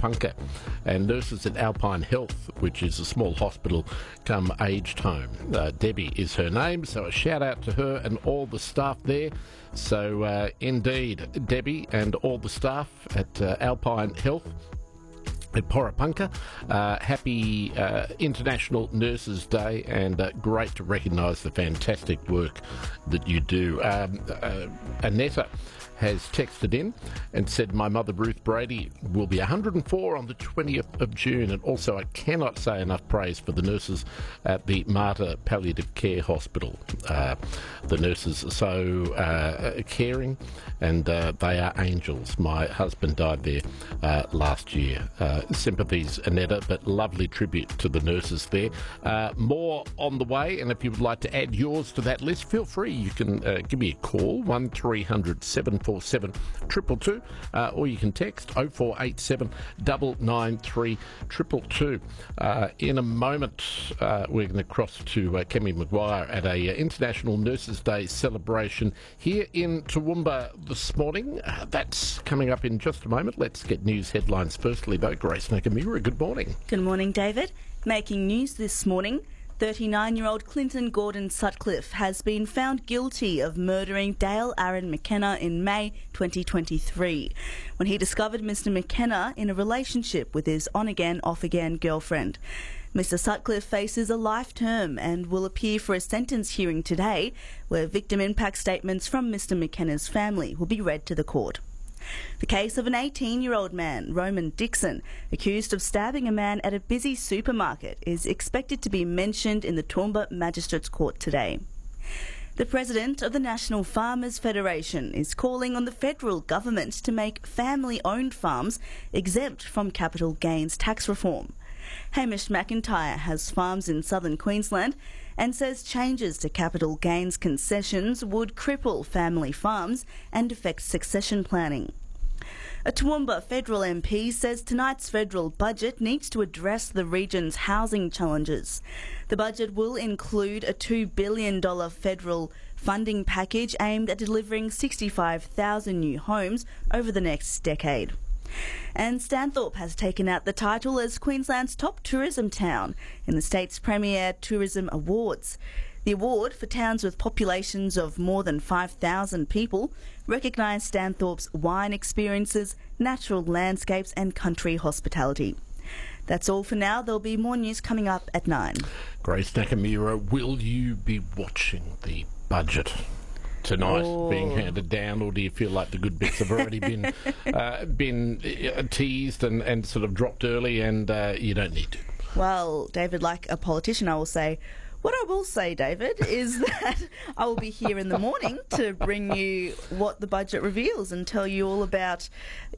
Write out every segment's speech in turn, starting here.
Porapunka, and nurses at Alpine Health, which is a small hospital come aged home. Debbie is her name, so a shout out to her and all the staff there. So indeed, Debbie and all the staff at Alpine Health at Porapunka, happy International Nurses Day, and great to recognise the fantastic work that you do. Annetta has texted in and said, my mother Ruth Brady will be 104 on the 20th of June, and also I cannot say enough praise for the nurses at the Mater Palliative Care Hospital. The nurses are so caring, and they are angels. My husband died there last year. Sympathies, Annetta, but lovely tribute to the nurses there. More on the way, and if you would like to add yours to that list, feel free. You can give me a call, 1300 747 222, or you can text 0487 993 222. In a moment, we're going to cross to Kemi Maguire at a International Nurses Day celebration here in Toowoomba this morning. That's coming up in just a moment. Let's get news headlines firstly, though. Grace Nakamura, good morning. Good morning, David. Making news this morning, 39-year-old Clinton Gordon Sutcliffe has been found guilty of murdering Dale Aaron McKenna in May 2023, when he discovered Mr. McKenna in a relationship with his on-again, off-again girlfriend. Mr. Sutcliffe faces a life term and will appear for a sentence hearing today, where victim impact statements from Mr. McKenna's family will be read to the court. The case of an 18-year-old man, Roman Dixon, accused of stabbing a man at a busy supermarket, is expected to be mentioned in the Toowoomba Magistrates Court today. The President of the National Farmers Federation is calling on the federal government to make family-owned farms exempt from capital gains tax reform. Hamish McIntyre has farms in southern Queensland and says changes to capital gains concessions would cripple family farms and affect succession planning. A Toowoomba federal MP says tonight's federal budget needs to address the region's housing challenges. The budget will include a $2 billion federal funding package aimed at delivering 65,000 new homes over the next decade. And Stanthorpe has taken out the title as Queensland's top tourism town in the state's premier tourism awards. The award for towns with populations of more than 5,000 people recognise Stanthorpe's wine experiences, natural landscapes and country hospitality. That's all for now. There'll be more news coming up at 9. Grace Nakamura, will you be watching the budget tonight being handed down, or do you feel like the good bits have already been teased and sort of dropped early, and you don't need to? Well, David, like a politician, I will say, what I will say, David, is that I will be here in the morning to bring you what the budget reveals and tell you all about,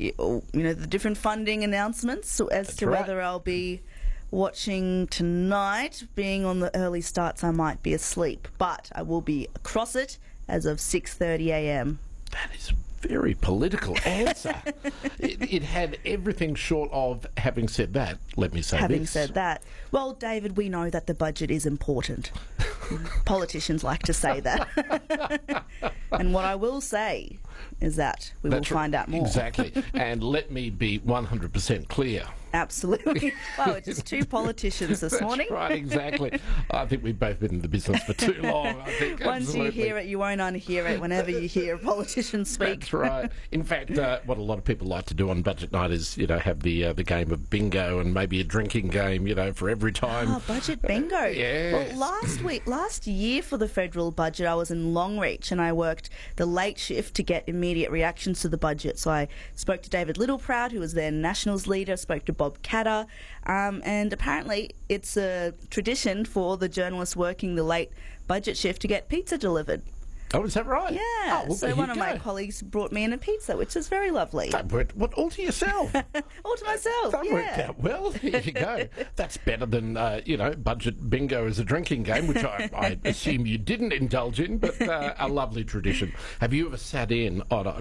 the different funding announcements as to whether I'll be watching tonight. Being on the early starts, I might be asleep, but I will be across it as of 6:30 a.m. That is a very political answer. It had everything short of having said that. Let me say Having this. said that, well, David, we know that the budget is important. Politicians like to say that. And what I will say is that we will find out more. Exactly. And let me be 100% clear. Absolutely. Well, it's just two politicians this morning. Right, exactly. I think we've both been in the business for too long. I think, Once you hear it, you won't unhear it whenever you hear a politician speak. That's right. In fact, what a lot of people like to do on budget night is, have the game of bingo and maybe a drinking game, for every time. Oh, budget bingo. Yeah. Well, last year for the federal budget, I was in Longreach and I worked the late shift to get immediate reactions to the budget. So I spoke to David Littleproud, who was their Nationals leader, spoke to Bob Catter, and apparently it's a tradition for the journalists working the late budget shift to get pizza delivered. Oh, is that right? Yeah. Oh, well, so one of my colleagues brought me in a pizza, which is very lovely. All to yourself? All to myself, That worked out well. There you go. That's better than, budget bingo as a drinking game, which I assume you didn't indulge in, but a lovely tradition. Have you ever sat in...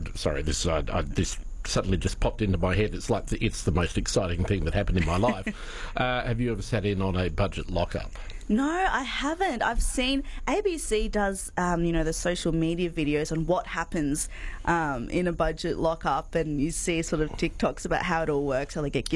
this suddenly just popped into my head. It's like it's the most exciting thing that happened in my life. Have you ever sat in on a budget lockup? No, I haven't. I've seen ABC does, the social media videos on what happens in a budget lockup, and you see sort of TikToks about how it all works, how they get